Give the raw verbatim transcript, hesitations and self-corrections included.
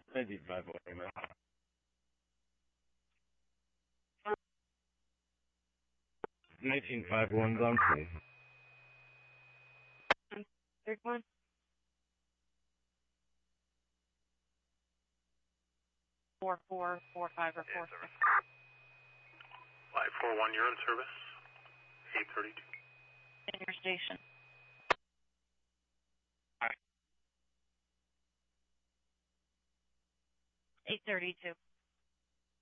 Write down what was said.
nineteen five one, man. nineteen five one, on please. Third one. Four four four five or four six. Five four one, you're in service. Eight thirty two. In your station. Eight thirty two.